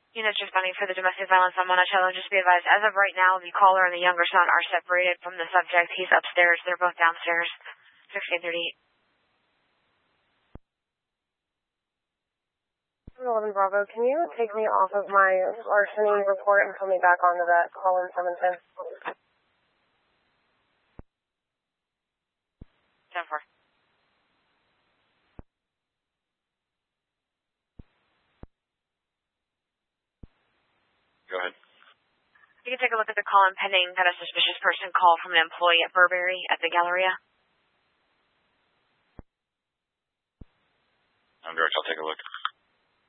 Units responding for the domestic violence on Monticello. Just be advised, as of right now, the caller and the younger son are separated from the subject. He's upstairs. They're both downstairs. 1638. 11 Bravo, can you take me off of my larceny report and put me back onto that call in 710? 10-4. Go ahead. You can take a look at the call pending that a suspicious person call from an employee at Burberry at the Galleria. I'm direct. I'll take a look.